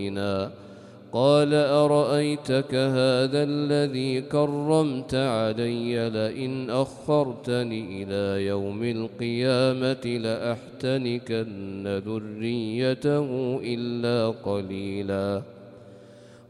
قال أرأيتك هذا الذي كرمت علي لئن أخرتني إلى يوم القيامة لأحتنكن ذريته إلا قليلا